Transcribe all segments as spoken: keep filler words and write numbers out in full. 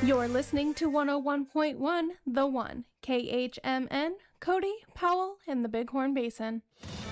You're listening to one oh one point one, The One, K H M N, Cody, Powell, and the Bighorn Basin.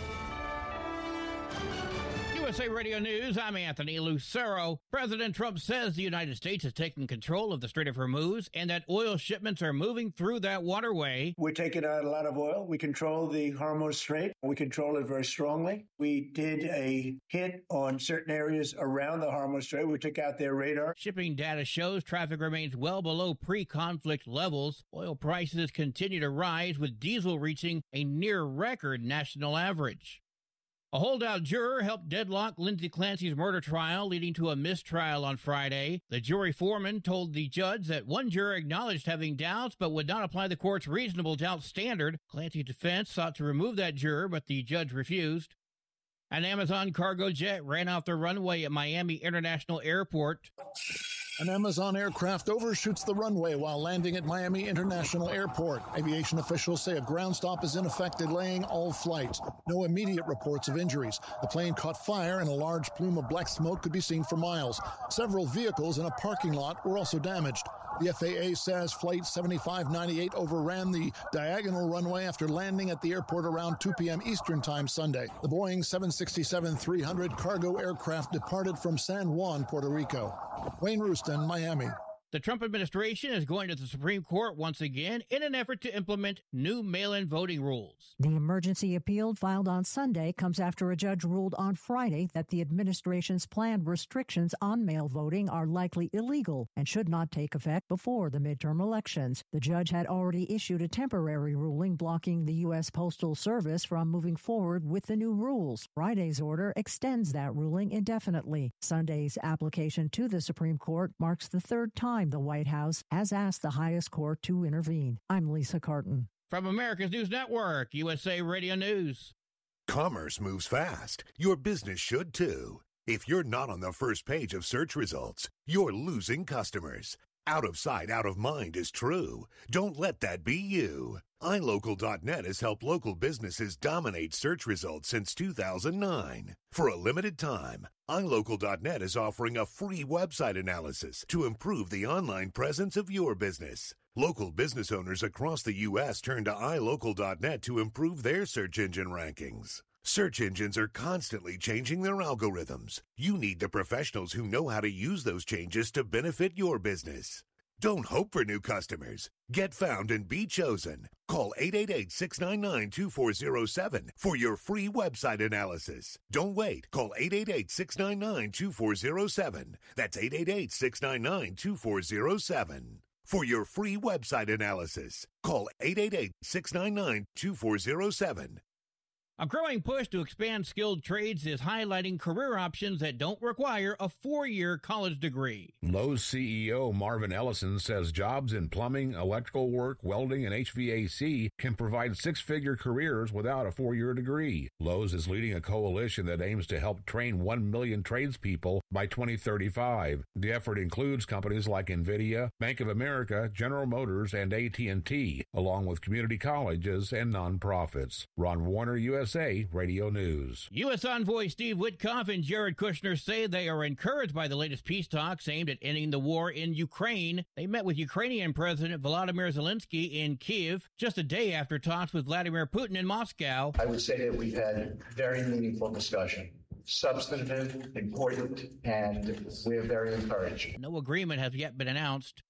U S A Radio News, I'm Anthony Lucero. President Trump says the United States has taken control of the Strait of Hormuz and that oil shipments are moving through that waterway. We're taking out a lot of oil. We control the Hormuz Strait. We control it very strongly. We did a hit on certain areas around the Hormuz Strait. We took out their radar. Shipping data shows traffic remains well below pre-conflict levels. Oil prices continue to rise, with diesel reaching a near-record national average. A holdout juror helped deadlock Lindsay Clancy's murder trial, leading to a mistrial on Friday. The jury foreman told the judge that one juror acknowledged having doubts but would not apply the court's reasonable doubt standard. Clancy's defense sought to remove that juror, but the judge refused. An Amazon cargo jet ran off the runway at Miami International Airport. An Amazon aircraft overshoots the runway while landing at Miami International Airport. Aviation officials say a ground stop is in effect, delaying all flights. No immediate reports of injuries. The plane caught fire and a large plume of black smoke could be seen for miles. Several vehicles in a parking lot were also damaged. The F A A says Flight seventy-five ninety-eight overran the diagonal runway after landing at the airport around two p.m. Eastern Time Sunday. The Boeing seven sixty-seven three hundred cargo aircraft departed from San Juan, Puerto Rico. Wayne Rooston, Miami. The Trump administration is going to the Supreme Court once again in an effort to implement new mail-in voting rules. The emergency appeal filed on Sunday comes after a judge ruled on Friday that the administration's planned restrictions on mail voting are likely illegal and should not take effect before the midterm elections. The judge had already issued a temporary ruling blocking the U S Postal Service from moving forward with the new rules. Friday's order extends that ruling indefinitely. Sunday's application to the Supreme Court marks the third time the White House has asked the highest court to intervene. I'm Lisa Carton. From America's News Network, U S A Radio News. Commerce moves fast. Your business should too. If you're not on the first page of search results, you're losing customers. Out of sight, out of mind is true. Don't let that be you. i local dot net has helped local businesses dominate search results since two thousand nine. For a limited time, i local dot net is offering a free website analysis to improve the online presence of your business. Local business owners across the U S turn to i local dot net to improve their search engine rankings. Search engines are constantly changing their algorithms. You need the professionals who know how to use those changes to benefit your business. Don't hope for new customers. Get found and be chosen. Call eight eight eight, six nine nine, two four zero seven for your free website analysis. Don't wait. Call eight eight eight, six nine nine, two four zero seven. That's eight eight eight, six nine nine, two four zero seven. For your free website analysis, call eight eight eight, six nine nine, two four zero seven. A growing push to expand skilled trades is highlighting career options that don't require a four-year college degree. Lowe's C E O Marvin Ellison says jobs in plumbing, electrical work, welding, and H V A C can provide six-figure careers without a four-year degree. Lowe's is leading a coalition that aims to help train one million tradespeople by twenty thirty-five. The effort includes companies like NVIDIA, Bank of America, General Motors, and A T and T, along with community colleges and nonprofits. Ron Warner, U S A Radio News. U S Envoy Steve Witkoff and Jared Kushner say they are encouraged by the latest peace talks aimed at ending the war in Ukraine. They met with Ukrainian President Volodymyr Zelensky in Kyiv just a day after talks with Vladimir Putin in Moscow. I would say that we've had very meaningful discussion. Substantive, important, and we're very encouraged. No agreement has yet been announced.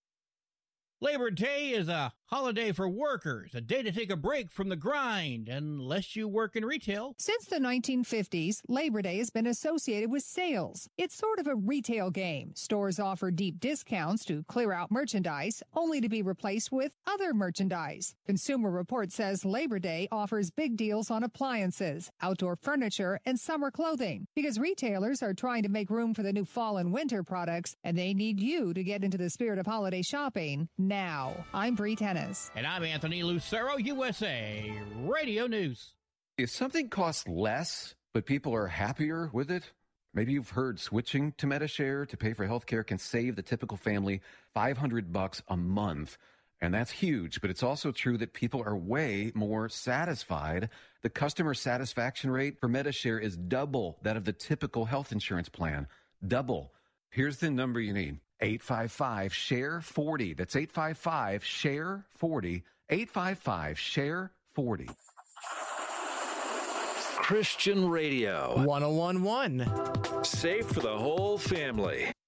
Labor Day is a holiday for workers, a day to take a break from the grind, unless you work in retail. Since the nineteen fifties, Labor Day has been associated with sales. It's sort of a retail game. Stores offer deep discounts to clear out merchandise, only to be replaced with other merchandise. Consumer Reports says Labor Day offers big deals on appliances, outdoor furniture, and summer clothing, because retailers are trying to make room for the new fall and winter products, and they need you to get into the spirit of holiday shopping now. I'm Bree Tennis. And I'm Anthony Lucero, U S A Radio News. If something costs less, but people are happier with it, maybe you've heard switching to Medi-Share to pay for healthcare can save the typical family five hundred bucks a month. And that's huge, but it's also true that people are way more satisfied. The customer satisfaction rate for Medi-Share is double that of the typical health insurance plan. Double. Here's the number you need. eight five five, share forty. That's eight five five, share forty. eight five five, share forty. Christian Radio. one oh one point one. Safe for the whole family.